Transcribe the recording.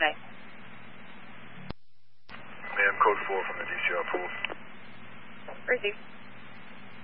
today? Ma'am, code 4 from the DCR pool. Receive.